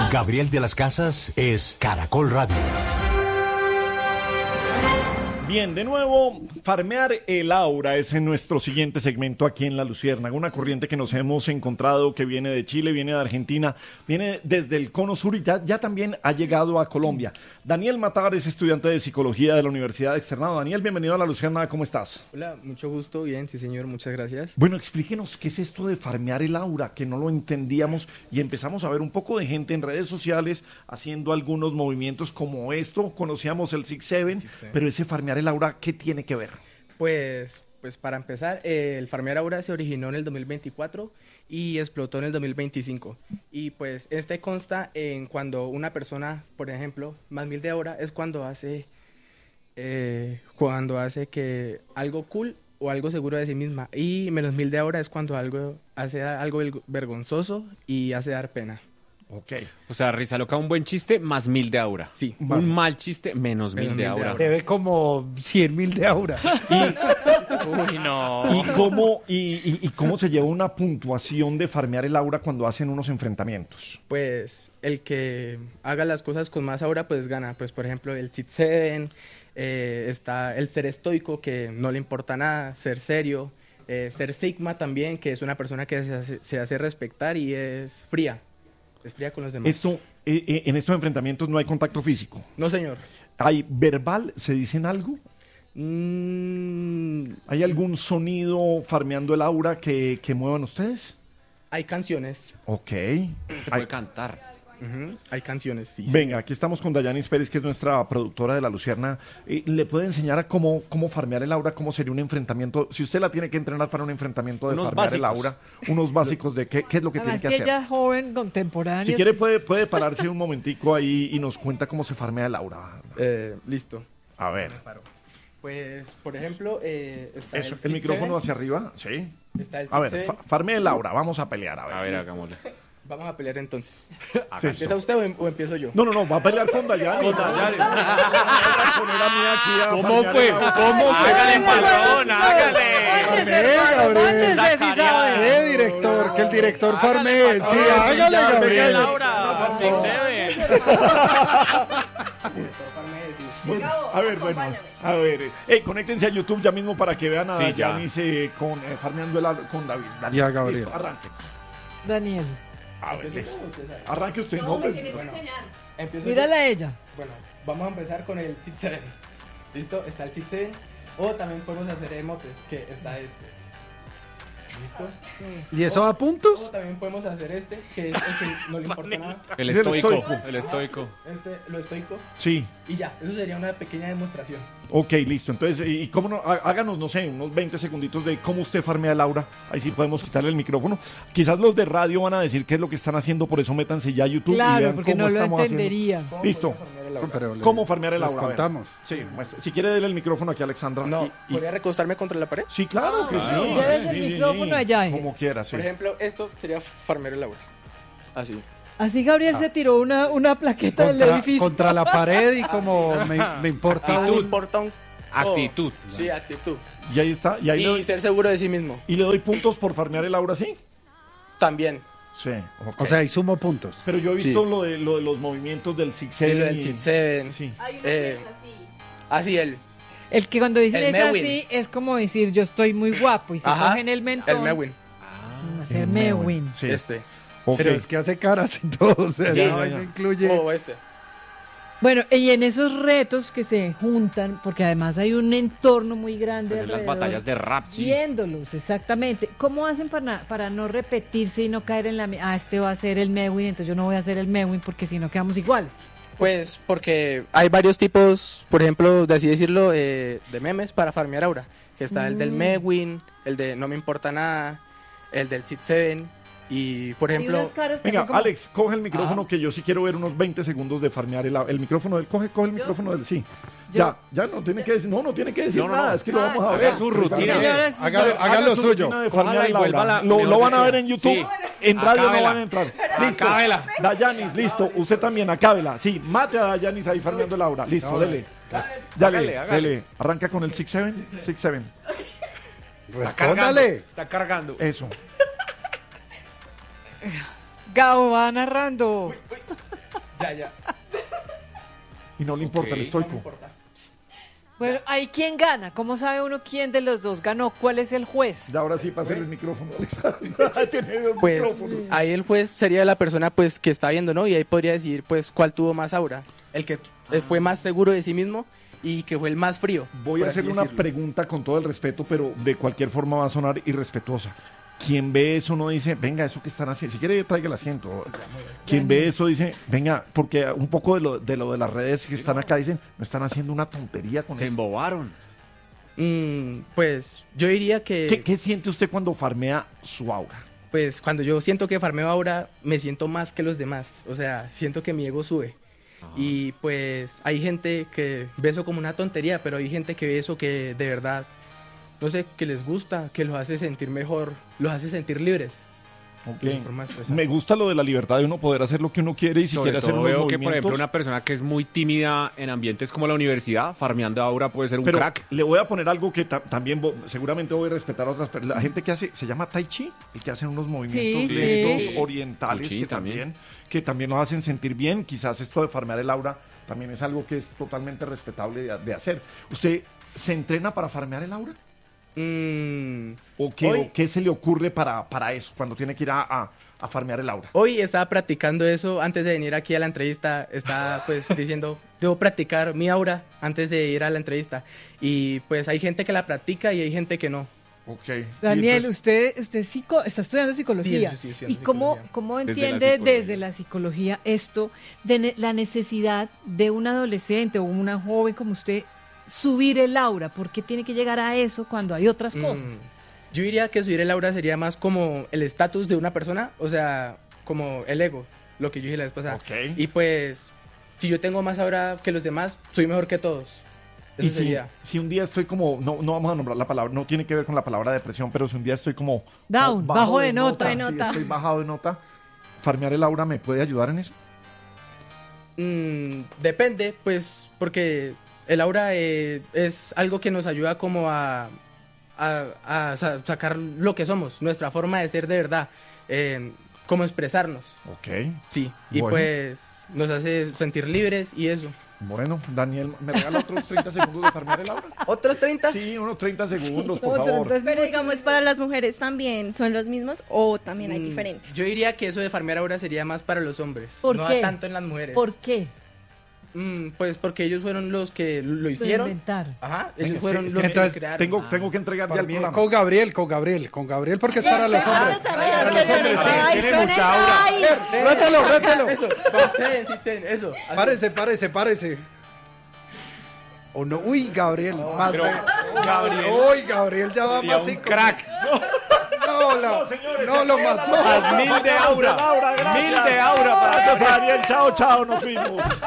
Gabriel de las Casas es Caracol Radio. Bien, de nuevo, farmear el aura es en nuestro siguiente segmento aquí en La Luciérnaga, una corriente que nos hemos encontrado que viene de Chile, viene de Argentina, viene desde el Cono Sur y ya también ha llegado a Colombia. Daniel Matar es estudiante de Psicología de la Universidad de Externado. Daniel, bienvenido a La Luciérnaga, ¿cómo estás? Hola, mucho gusto, bien, sí señor, muchas gracias. Bueno, explíquenos qué es esto de farmear el aura, que no lo entendíamos y empezamos a ver un poco de gente en redes sociales haciendo algunos movimientos como esto. Conocíamos el 6-7, pero ese farmear el aura, ¿qué tiene que ver? Pues para empezar, el farmear aura se originó en el 2024 y explotó en el 2025. Y pues este consta en cuando una persona, por ejemplo, más 1000 de aura es cuando hace que algo cool o algo seguro de sí misma. Y menos 1000 de aura es cuando hace algo vergonzoso y hace dar pena. Ok. O sea, risa loca, un buen chiste, más 1000 de aura. Sí. Un mal chiste, menos 1000 de aura. Debe como 100.000 de aura. Uy, no. ¿Y cómo se lleva una puntuación de farmear el aura cuando hacen unos enfrentamientos? Pues el que haga las cosas con más aura, pues gana. Pues por ejemplo, el 6-7, está el ser estoico, que no le importa nada, ser serio, ser sigma también, que es una persona que se hace respetar y es fría. Es fría con los demás. En estos enfrentamientos no hay contacto físico. No, señor. ¿Hay verbal? ¿Se dicen algo? ¿Hay algún sonido farmeando el aura que muevan ustedes? Hay canciones. Ok. Se puede cantar. Hay canciones, sí. Venga, aquí estamos con Dayanis Pérez, que es nuestra productora de La Luciérnaga. ¿Le puede enseñar a cómo farmear el aura? ¿Cómo sería un enfrentamiento? Si usted la tiene que entrenar para un enfrentamiento de Unos farmear el básicos. aura, unos básicos de qué es lo que tiene Además que que hacer. ella es joven, contemporánea. Si quiere puede pararse un momentico ahí y nos cuenta cómo se farmea el aura. Listo. A ver. Pues, por ejemplo, está Eso, el el 6-7, micrófono hacia arriba, sí. Está el A ver, 6-7. farmea el aura, vamos a pelear, A ver, hagámosle. Vamos a pelear entonces. Sí, ¿Empieza usted o empiezo yo? No, va a pelear con Dayanis. ¿Cómo fue? Hágale, patrón, hágale. Gabriel. Director, que el director farmee. Sí, hágale, Gabriel. Laura, 6-7. A ver. Conéctense a YouTube ya mismo para que vean a Sí, ya. Dayanis farmeando el aura con David. Ya, Gabriel. Listo, arranque. Daniel, A ver, listo. Arranque usted, ¿no? Pues, Empiezo mírala yo. a ella. Bueno, vamos a empezar con el 6-7. ¿Listo? Está el 6-7. O también podemos hacer emotes, que está este. ¿Listo? ¿Y eso a O puntos? también podemos hacer este, que es el que no le importa nada. El Es el estoico. estoico. El estoico. Lo estoico. sí. Y ya, eso sería una pequeña demostración. Ok, listo. Entonces, ¿y cómo no? Háganos, no sé, unos 20 segunditos de cómo usted farmea el aura. Ahí sí podemos quitarle el micrófono. Quizás los de radio van a decir qué es lo que están haciendo, por eso métanse ya a YouTube y Claro, vean porque cómo no lo estamos haciendo. entenderían. Listo. Pero ¿Cómo farmear el les aura? A ver. contamos. Sí, pues, si quiere darle el micrófono aquí a Alexandra. No, ¿podría recostarme contra la pared? Sí, claro que sí. Lleves el Sí, micrófono allá, Como quiera, sí. Por ejemplo, esto sería farmear el aura. Así. Así Gabriel se tiró una plaqueta del edificio. Contra la pared y como me importa Me un... importa un... Actitud. Sí, actitud. Y ahí está. Y ahí Y ser seguro de sí mismo. le doy puntos por farmear el aura, ¿sí? También. Sí. ok. O sea, y sumo puntos. Pero yo he visto Sí. lo de los movimientos del 6-7. Sí, lo del 6-7. Sí. Así él. El que cuando dicen El es Mewin. así, es como decir yo estoy muy guapo y se Ajá. cogen el mentón. El Mewin. Hacer Mewin. Sí. Este. Ok. Pero es que hace caras y todo. O sea, Ya, esa ya, vaina ya. incluye... O este. Bueno, y en esos retos que se juntan, porque además hay un entorno muy grande Pues en las alrededor, batallas de rap, sí. viéndolos, exactamente. ¿Cómo hacen para no repetirse y no caer en este va a ser el Mewin, entonces yo no voy a hacer el Mewin porque si no quedamos iguales? Pues porque hay varios tipos, por ejemplo, de así decirlo, de memes para farmear aura. Que está el del Mewin, el de no me importa nada, el del 6-7. Y, por Hay ejemplo, unas caras que Venga, hacen como- Alex, coge el micrófono que yo sí quiero ver unos 20 segundos de farmear el micrófono del. Coge el micrófono del. Sí. Yo- Ya no tiene que decir, no tiene que decir No, nada, no. es que lo vamos a ver. Haga su rutina. Señores, Haga lo su suyo. rutina de Cójala farmear y el aura. vuélvala Lo mejor van a que ver sea. en YouTube. Sí. En radio no Acábela. van a entrar. Listo. Acábela. Dayanis, listo. Usted también, acábela. Sí, mate a Dayanis ahí farmeando el aura. Listo, No, dele. hágale. Dele. Arranca con el 6-7. 6-7. Respóndale. Está cargando. Eso. Gabo va narrando. ya. Y no le importa el No estoico. me importa. Bueno, ahí quién gana. ¿Cómo sabe uno quién de los dos ganó? ¿Cuál es el juez? Y ahora sí, pásale el micrófono, Alexandra. Tiene dos Pues micrófonos. ahí el juez sería la persona pues que está viendo, ¿no? Y ahí podría decir pues cuál tuvo más aura. El que fue más seguro de sí mismo y que fue el más frío. Voy a por así hacerle una decirlo. pregunta con todo el respeto, pero de cualquier forma va a sonar irrespetuosa. Quien ve eso no dice, venga, eso que están haciendo, si quiere traiga el asiento. Quien ve eso dice, venga, porque un poco de lo de las redes que están acá dicen, no están haciendo una tontería con Se esto. embobaron. Pues yo diría que ¿Qué siente usted cuando farmea su aura? pues cuando yo siento que farmeo aura me siento más que los demás. O sea, siento que mi ego sube. Y pues hay gente que ve eso como una tontería, pero hay gente que ve eso que de verdad, no sé, que les gusta, que los hace sentir mejor, los hace sentir libres. Ok. De su forma de expresar. Me gusta lo de la libertad de uno poder hacer lo que uno quiere y si Sobre quiere hacer todo unos veo que, por ejemplo, movimientos. una persona que es muy tímida en ambientes como la universidad, farmeando aura puede ser un Pero crack. le voy a poner algo que también seguramente voy a respetar a otras personas. La gente que hace, se llama Tai Chi, el que hacen unos movimientos Sí, lentos, sí. orientales, Tai Chi que también nos hacen sentir bien. Quizás esto de farmear el aura también es algo que es totalmente respetable de hacer. ¿Usted se entrena para farmear el aura? ¿O qué se le ocurre para eso, cuando tiene que ir a farmear el aura? Hoy estaba practicando eso antes de venir aquí a la entrevista. Estaba pues diciendo, debo practicar mi aura antes de ir a la entrevista. Y pues hay gente que la practica y hay gente que no. Ok. Daniel, Y entonces, usted está estudiando psicología. Sí, ¿Y cómo Desde la entiende psicología. desde la psicología esto de la necesidad de un adolescente o una joven como usted subir el aura? ¿Por qué tiene que llegar a eso cuando hay otras cosas? Yo diría que subir el aura sería más como el estatus de una persona, o sea, como el ego, lo que yo dije la vez pasada. Ok. Y pues, si yo tengo más aura que los demás, soy mejor que todos. Eso Y sería. si un día estoy como, no vamos a nombrar la palabra, no tiene que ver con la palabra depresión, pero si un día estoy como Down, bajo de nota. sí, estoy bajado de nota, farmear el aura me puede ayudar en eso. Depende, pues, porque el aura es algo que nos ayuda como a sacar lo que somos, nuestra forma de ser de verdad, como expresarnos, Ok. sí. Y Bueno. pues nos hace sentir libres y eso. Bueno, Daniel, ¿me regala otros 30 segundos de farmear el aura? ¿Otros 30? Sí, unos 30 segundos, por Otro, favor. entonces, Pero digamos, para las mujeres también son los mismos o también hay Mm, diferentes. Yo diría que eso de farmear aura sería más para los hombres, ¿Por no qué? tanto en las mujeres. ¿Por qué? Pues porque ellos fueron los que lo Lo hicieron. inventaron. Ajá, Venga, ellos es fueron que los que entonces lo crearon. Tengo que entregar ya Para el mí, programa. con Gabriel, porque es para los hombres. Para los hombres, sí. Ay, tiene son mucha aura. ay. Rételo. Eso, sí, eso. así. Párese. O no, uy, Gabriel, más pero de- Gabriel Uy, Gabriel ya va sería más un cinco. crack. No lo mató. Mil de aura. Gracias. Mil de aura para Gracias, Daniel. Chao, nos fuimos.